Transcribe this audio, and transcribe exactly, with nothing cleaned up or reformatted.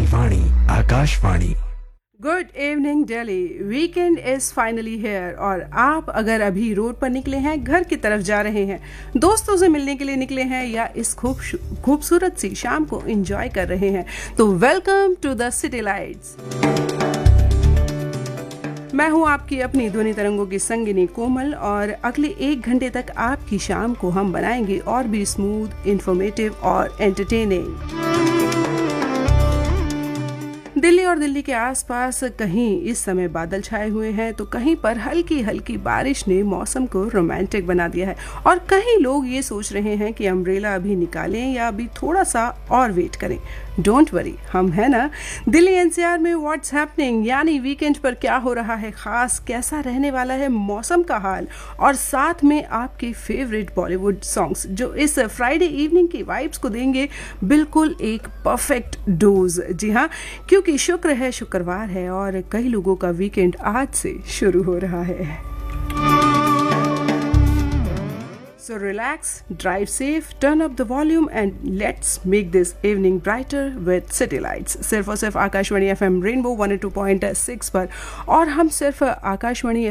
Vani Akashvani. Good evening Delhi. Weekend is finally hair और आप अगर अभी रोड पर निकले हैं, घर की तरफ जा रहे हैं, दोस्तों से मिलने के लिए निकले हैं या इस खूब खूबसूरत सी शाम को एंजॉय कर रहे हैं, तो welcome to the city lights. मैं हूं आपकी अपनी ध्वनि तरंगों की संगिनी कोमल और अगले एक घंटे तक आपकी शाम को हम बनाएंगे और भी स्मूथ, इंफॉर्मेटिव और एंटरटेनिंग। दिल्ली और दिल्ली के आसपास कहीं इस समय बादल छाए हुए हैं, तो कहीं पर हल्की हल्की बारिश ने मौसम को रोमांटिक बना दिया है और कहीं लोग ये सोच रहे हैं कि अम्ब्रेला अभी निकालें या अभी थोड़ा सा और वेट करें। डोंट वरी, हम है ना। दिल्ली एनसीआर में व्हाट्स हैपनिंग यानी वीकेंड पर क्या हो रहा है खास, कैसा रहने वाला है मौसम का हाल, और साथ में आपके फेवरेट बॉलीवुड सॉन्ग्स जो इस फ्राइडे इवनिंग की वाइब्स को देंगे बिल्कुल एक परफेक्ट डोज। जी हाँ, क्योंकि शुक्र है, शुक्रवार है और कई लोगों का वीकेंड आज से शुरू हो रहा है। So relax, drive safe, turn up the volume and let's make this evening brighter with City Lights। सिर्फ और सिर्फ Akashvani FM rainbow one O two point six पर, और हम सिर्फ आकाशवाणी